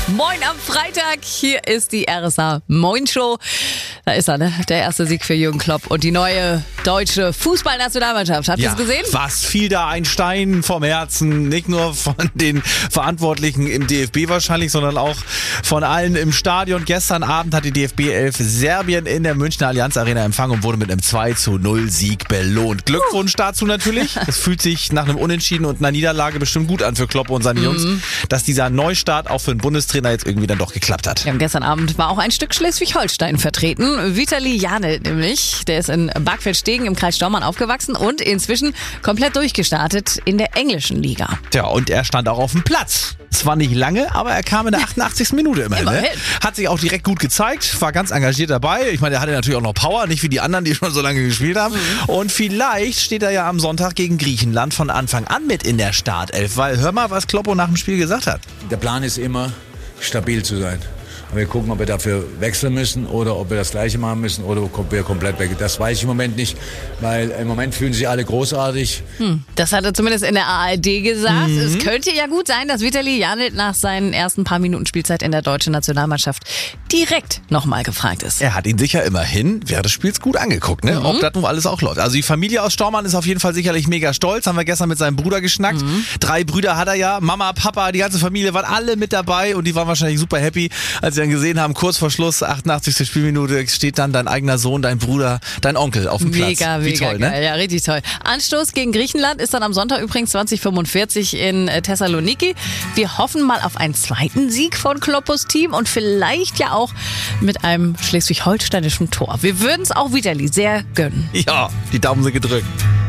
Moin am Freitag, hier ist die RSA Moin Show. Da ist er, ne? Der erste Sieg für Jürgen Klopp und die neue deutsche Fußballnationalmannschaft. Habt ihr es gesehen? Was fiel da ein Stein vom Herzen? Nicht nur von den Verantwortlichen im DFB wahrscheinlich, sondern auch von allen im Stadion. Gestern Abend hat die DFB 11 Serbien in der Münchner Allianz Arena empfangen und wurde mit einem 2:0 Sieg belohnt. Glückwunsch dazu natürlich. Es fühlt sich nach einem Unentschieden und einer Niederlage bestimmt gut an für Klopp und seine Jungs, dass dieser Neustart auch für den Bundestrainer jetzt irgendwie dann doch geklappt hat. Ja, und gestern Abend war auch ein Stück Schleswig-Holstein vertreten. Vitali Janelt nämlich, der ist in Barkfeld-Stegen im Kreis Stormann aufgewachsen und inzwischen komplett durchgestartet in der englischen Liga. Tja, und er stand auch auf dem Platz. Zwar nicht lange, aber er kam in der 88. Minute immerhin. Ne? Hat sich auch direkt gut gezeigt, war ganz engagiert dabei. Ich meine, er hatte natürlich auch noch Power, nicht wie die anderen, die schon so lange gespielt haben. Und vielleicht steht er ja am Sonntag gegen Griechenland von Anfang an mit in der Startelf. Weil hör mal, was Kloppo nach dem Spiel gesagt hat. Der Plan ist immer, stabil zu sein. Aber wir gucken, ob wir dafür wechseln müssen oder ob wir das Gleiche machen müssen oder ob wir komplett weg. Das weiß ich im Moment nicht, weil im Moment fühlen sich alle großartig. Das hat er zumindest in der ARD gesagt. Es könnte ja gut sein, dass Vitali Janelt nach seinen ersten paar Minuten Spielzeit in der deutschen Nationalmannschaft direkt nochmal gefragt ist. Er hat ihn sicher immerhin während des Spiels gut angeguckt, ne? Ob das nun alles auch läuft. Also die Familie aus Stormann ist auf jeden Fall sicherlich mega stolz. Haben wir gestern mit seinem Bruder geschnackt. 3 Brüder hat er ja. Mama, Papa, die ganze Familie waren alle mit dabei und die waren wahrscheinlich super happy, als sie dann gesehen haben, kurz vor Schluss, 88. Spielminute, steht dann dein eigener Sohn, dein Bruder, dein Onkel auf dem Platz. Wie mega toll, geil. ne? Ja, richtig toll. Anstoß gegen Griechenland ist dann am Sonntag übrigens 20:45 in Thessaloniki. Wir hoffen mal auf einen zweiten Sieg von Kloppos Team und vielleicht ja auch mit einem schleswig-holsteinischen Tor. Wir würden es auch Vitali sehr gönnen. Ja, die Daumen sind gedrückt.